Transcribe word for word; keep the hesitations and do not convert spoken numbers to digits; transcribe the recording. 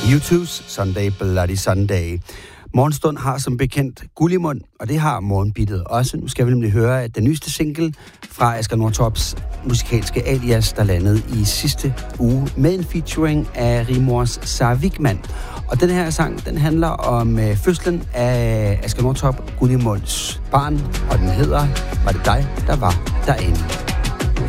U two's Sunday Bloody Sunday. Morgenstund har som bekendt guld i mund, og det har morgenbittet også. Nu skal vi nemlig høre at den nyeste single fra Asger Nordtorps musikalske alias, der landede i sidste uge med en featuring af Rimors Sara Wigman. Og den her sang, den handler om øh, fødslen af Asger Nordtorp, Guld i munds barn, og den hedder Var det dig, der var derinde?